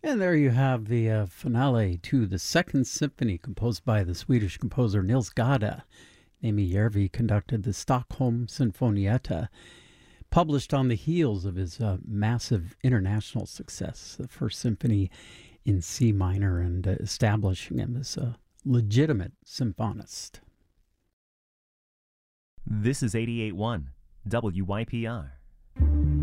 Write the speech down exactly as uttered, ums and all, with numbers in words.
And there you have the uh, finale to the Second Symphony, composed by the Swedish composer Nils Gade. Amy Järvi conducted the Stockholm Sinfonietta, published on the heels of his uh, massive international success, the First Symphony in C minor, and uh, establishing him as a legitimate symphonist. This is eighty-eight point one W Y P R.